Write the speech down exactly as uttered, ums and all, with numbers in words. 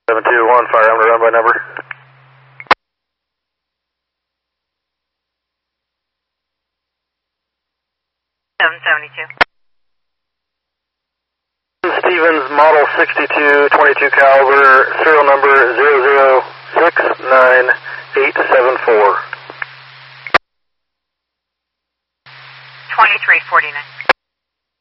seven two one, fire, I'm to run by number. seven seventy-two. Stevens, model sixty-two twenty-two caliber, serial number zero zero six nine eight seven four. twenty-three forty-nine.